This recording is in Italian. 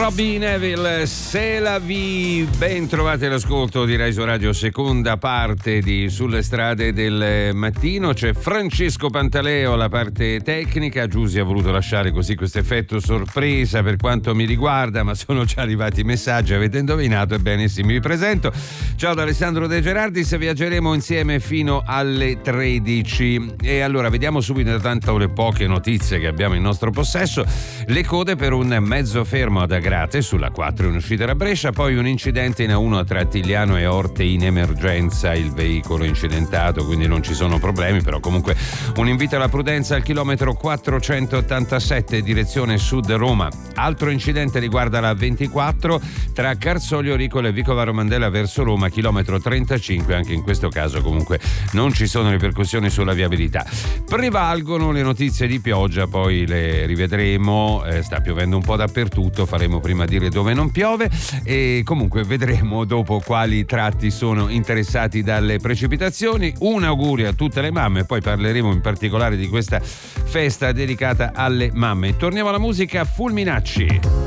Robbie Neville, C'est la vie. Ben trovate l'ascolto di Rai Radio, seconda parte di Sulle strade del mattino. C'è Francesco Pantaleo alla parte tecnica. Giusy ha voluto lasciare così questo effetto sorpresa per quanto mi riguarda, ma sono già arrivati i messaggi, avete indovinato, ebbene sì, mi presento. Ciao da Alessandro De Gerardis, viaggeremo insieme fino alle 13 e allora vediamo subito, tanto le poche notizie che abbiamo in nostro possesso. Le code per un mezzo fermo ad Agrate sulla 4 in uscita da Brescia, poi un incidente in A1 tra Tigliano e Orte in emergenza, il veicolo incidentato, quindi non ci sono problemi, però comunque un invito alla prudenza al chilometro 487 direzione sud Roma. Altro incidente riguarda la 24 tra Carsoglio Ricole e Vicovaro Mandela verso Roma, chilometro 35, anche in questo caso comunque non ci sono ripercussioni sulla viabilità. Prevalgono le notizie di pioggia, poi le rivedremo, sta piovendo un po' dappertutto, faremo prima dire dove non piove e comunque vedremo dopo quali tratti sono interessati dalle precipitazioni. Un augurio a tutte le mamme, poi parleremo in particolare di questa festa dedicata alle mamme. Torniamo alla musica, Fulminacci.